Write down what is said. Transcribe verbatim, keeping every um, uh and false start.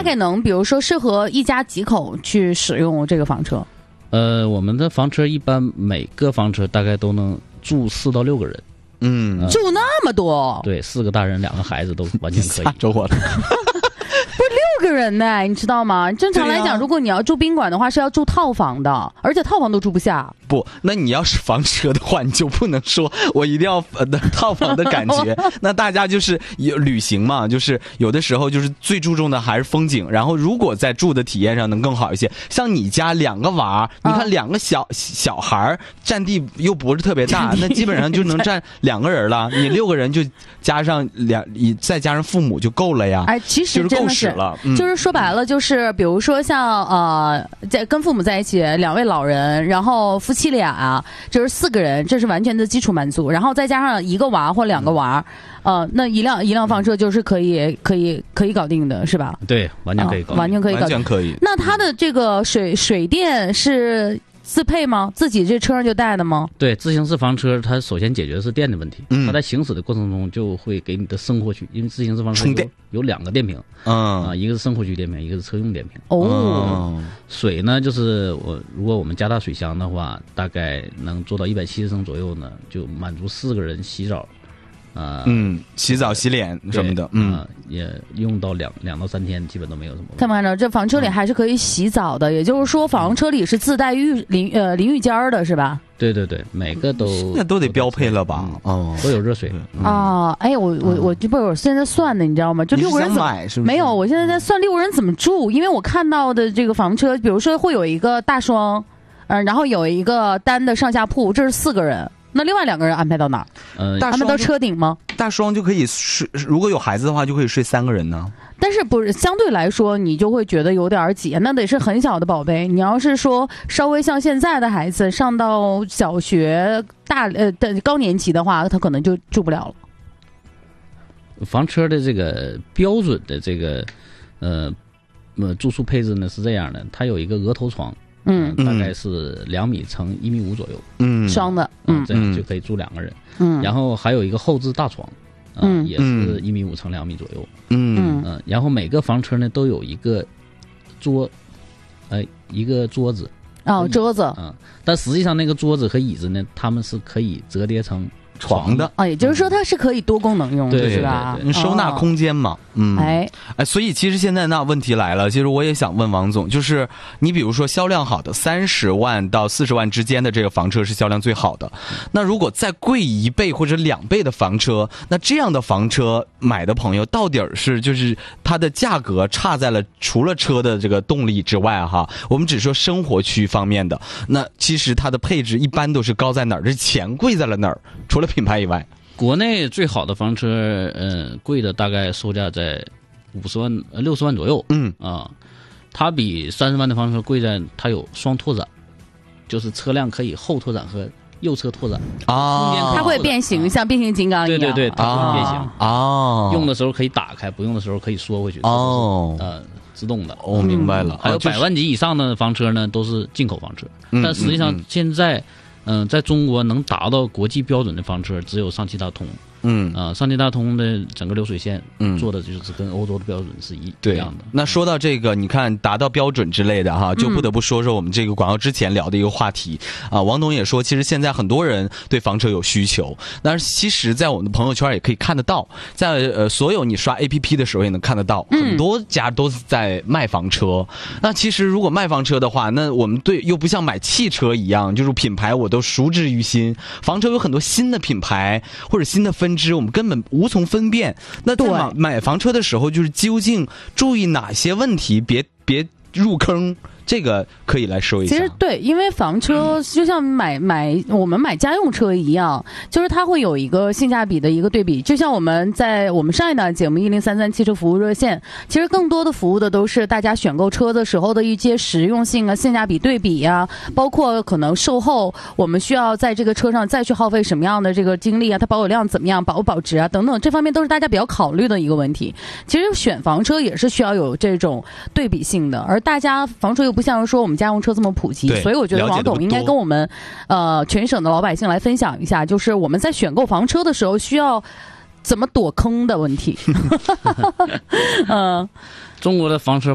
概能比如说适合一家几口去使用这个房车？ 呃，我们的房车一般每个房车大概都能住四到六个人。 嗯， 住那么多？ 对，四个大人两个孩子都完全可以。 吓着我了。 不是六个人呢，你知道吗？正常来讲，啊、如果你要住宾馆的话，是要住套房的，而且套房都住不下。 不，那你要是房车的话，你就不能说我一定要呃套房的感觉。那大家就是有旅行嘛，就是有的时候就是最注重的还是风景。然后如果在住的体验上能更好一些，像你家两个娃，你看两个小、啊、小孩占地又不是特别大，那基本上就能占两个人了。你六个人就加上两，再加上父母就够了呀。 哎，其实真的是。 了嗯、 就是说白了，就是比如说像呃，在跟父母在一起两位老人，然后夫妻俩啊，就是四个人，这是完全的基础满足，然后再加上一个娃或两个娃，嗯、呃，那一辆一辆房车就是可以可以可以搞定的，是吧？ 对，完全可以搞定， 呃、完全可以搞定， 完全可以。 那它的这个水水电是自配吗？自己这车上就带的吗？ 对，自行式房车它首先解决的是电的问题，嗯、它在行驶的过程中就会给你的生活区，因为自行式房车有有两个电瓶，嗯啊，一个是生活区电瓶，一个是车用电瓶。 哦， 嗯、水呢，就是我如果我们加大水箱的话，大概能做到一百七十升左右呢，就满足四个人洗澡。啊、呃， 嗯，洗澡、洗脸什么的，嗯、 呃，也用到两两到三天，基本都没有什么问题。 看没看着，这房车里还是可以洗澡的，嗯、也就是说，房车里是自带浴淋呃淋浴间的，是吧？ 对对对，每个都那都得标配了吧？ 哦、嗯，都有热水啊！嗯、哎，我我我就不是我现在算的，你知道吗？就六个人怎么买是不是？ 没有，我现在在算六个人怎么住，因为我看到的这个房车，比如说会有一个大双，嗯、呃，然后有一个单的上下铺，这是四个人。那另外两个人安排到哪儿？呃，安排到车顶吗？ 大双就可以睡，如果有孩子的话，就可以睡三个人呢。 但是不是相对来说，你就会觉得有点挤，那得是很小的宝贝。你要是说稍微像现在的孩子上到小学大呃的高年级的话，他可能就住不了了。 房车的这个标准的这个呃呃住宿配置呢是这样的，它有一个额头床。嗯，大概是两米乘一米五左右， 嗯，双的， 嗯，这样就可以住两个人，嗯，然后还有一个后置大床，啊、呃，嗯，也是一米五乘两米左右，嗯嗯、呃，然后每个房车呢都有一个桌，呃，一个桌子， 哦，桌子， 嗯、呃，但实际上那个桌子和椅子呢，它们是可以折叠成床的啊、哦，也就是说它是可以多功能用的， 对是吧？ 对对对，收纳空间嘛，嗯， 哎哎，所以其实现在那问题来了，其实我也想问王总，就是你比如说销量好的三十万到四十万之间的这个房车是销量最好的，那如果再贵一倍或者两倍的房车，那这样的房车买的朋友到底是就是它的价格差在了除了车的这个动力之外哈，我们只说生活区方面的，那其实它的配置一般都是高在哪儿？这钱贵在了哪儿？除了品牌以外， 国内最好的房车，嗯、呃，贵的大概售价在五十万、呃六十万左右。嗯啊，它比三十万的房车贵在它有双拓展，就是车辆可以后拓展和右侧拓展啊， 它会变形，啊、像变形金刚一样。 对对对，它会变形啊， 用的时候可以打开，不用的时候可以缩回去。 哦， 呃，自动的。 我、哦、明白了。 还有百万级以上的房车呢，都是进口房车，嗯、但实际上现在。嗯、呃，在中国能达到国际标准的房车只有上汽大通。嗯啊、呃，上汽大通的整个流水线，嗯，做的就是跟欧洲的标准是一一样的。 那说到这个，你看达到标准之类的哈，就不得不说说我们这个广告之前聊的一个话题啊、呃。王董也说，其实现在很多人对房车有需求，但是其实，在我们的朋友圈也可以看得到，在呃所有你刷 A P P 的时候也能看得到，很多家都是在卖房车。嗯、那其实如果卖房车的话，那我们对又不像买汽车一样，就是品牌我都熟知于心。房车有很多新的品牌或者新的分支，我们根本无从分辨。那在买买房车的时候，就是究竟注意哪些问题，别别入坑。这个可以来说一下。 其实对，因为房车就像买买我们买家用车一样，就是它会有一个性价比的一个对比。就像我们在我们上一档节目一零三三汽车服务热线，其实更多的服务的都是大家选购车的时候的一些实用性啊、性价比对比啊，包括可能售后我们需要在这个车上再去耗费什么样的这个精力啊，它保有量怎么样，保不保值啊等等，这方面都是大家比较考虑的一个问题。其实选房车也是需要有这种对比性的，而大家房车又不像说我们家用车这么普及，所以我觉得王董应该跟我们呃全省的老百姓来分享一下，就是我们在选购房车的时候需要怎么躲坑的问题。嗯， 中国的房车